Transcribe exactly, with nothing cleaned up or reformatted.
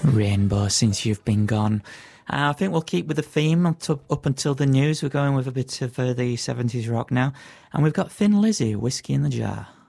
Rainbow, Since You've Been Gone. Uh, I think we'll keep with the theme up, to, up until the news. We're going with a bit of uh, the seventies rock now. And we've got Thin Lizzy, Whiskey in the Jar.